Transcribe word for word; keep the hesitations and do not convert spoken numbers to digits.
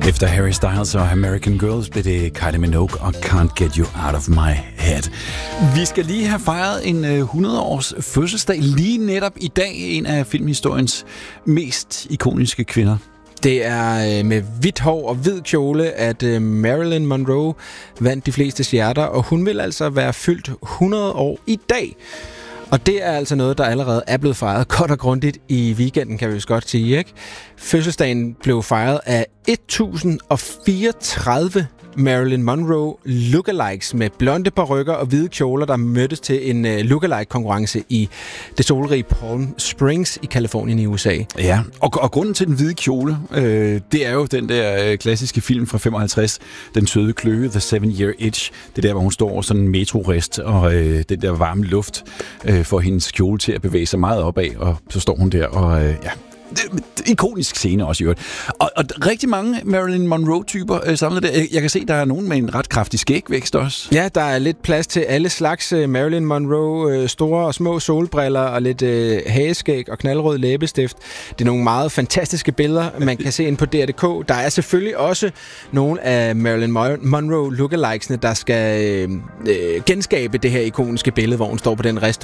Efter Harry Styles og American Girls blev det Kylie Minogue og Can't Get You Out of My Head. Vi skal lige have fejret en hundrede-års fødselsdag lige netop i dag. En af filmhistoriens mest ikoniske kvinder. Det er med hvidt hår og hvid kjole, at Marilyn Monroe vandt de flestes hjerter, og hun vil altså være fyldt hundrede år i dag. Og det er altså noget, der allerede er blevet fejret godt og grundigt i weekenden, kan vi jo godt sige, ikke? Fødselsdagen blev fejret af et tusind og fireogtredive Marilyn Monroe lookalikes med blonde parykker og hvide kjoler, der mødtes til en uh, lookalike-konkurrence i det solrige Palm Springs i Californien i U S A. Ja, og, og grunden til den hvide kjole, øh, det er jo den der øh, klassiske film fra femoghalvtreds, Den søde kløe, The Seven Year Itch. Det der, hvor hun står over sådan en metrorest, og øh, den der varme luft øh, får hendes kjole til at bevæge sig meget opad, og så står hun der og øh, ja... ikonisk scene også i øvrigt. Og, og rigtig mange Marilyn Monroe-typer øh, samlet der. Jeg kan se, der er nogen med en ret kraftig skægvækst også. Ja, der er lidt plads til alle slags uh, Marilyn Monroe. Uh, store og små solbriller og lidt uh, hageskæg og knaldrød læbestift. Det er nogle meget fantastiske billeder, man kan se ind på D R punktum D K. Der er selvfølgelig også nogle af Marilyn Monroe lookalikesene, der skal uh, uh, genskabe det her ikoniske billede, hvor hun står på den rest